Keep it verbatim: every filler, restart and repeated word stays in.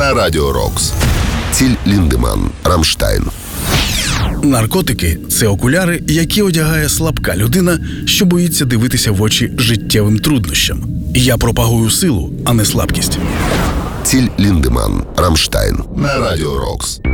на Радіо Рокс. Тіль Ліндеман, Рамштайн. Наркотики – це окуляри, які одягає слабка людина, що боїться дивитися в очі життєвим труднощам. Я пропагую силу, а не слабкість. Тіль Ліндеман, Рамштайн на Радіо Рокс.